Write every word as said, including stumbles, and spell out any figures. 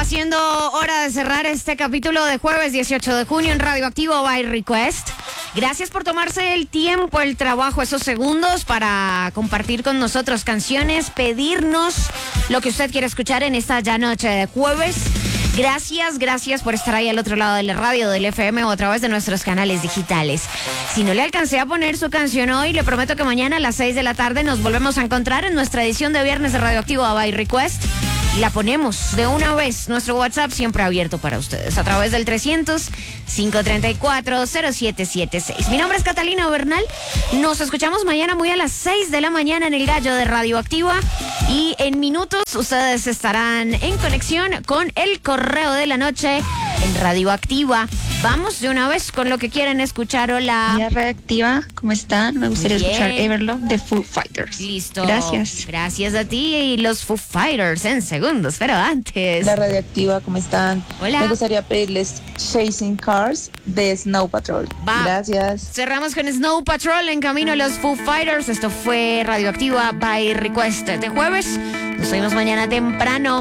siendo hora de cerrar este capítulo de jueves dieciocho de junio en Radioactivo by Request. Gracias por tomarse el tiempo, el trabajo, esos segundos para compartir con nosotros canciones, pedirnos lo que usted quiere escuchar en esta ya noche de jueves. Gracias, gracias por estar ahí al otro lado de la radio, del F M o a través de nuestros canales digitales. Si no le alcancé a poner su canción hoy, le prometo que mañana a las seis de la tarde nos volvemos a encontrar en nuestra edición de viernes de Radioactivo by Request. Y la ponemos de una vez. Nuestro WhatsApp siempre abierto para ustedes a través del trescientos, cinco treinta y cuatro, cero siete siete seis. Mi nombre es Catalina Bernal. Nos escuchamos mañana muy a las seis de la mañana en el Gallo de Radioactiva. Y en minutos ustedes estarán en conexión con el correo de la noche en Radioactiva. Vamos de una vez con lo que quieren escuchar. Hola. Hola, Radioactiva, ¿cómo están? Me gustaría Bien. escuchar Everlong de Foo Fighters. Listo. Gracias. Gracias a ti y los Foo Fighters en segundos, pero antes. La Radioactiva, ¿cómo están? Hola. Me gustaría pedirles Chasing Cars de Snow Patrol. Va. Gracias. Cerramos con Snow Patrol en camino a los Foo Fighters. Esto fue Radioactiva by Request de jueves. Nos vemos mañana temprano.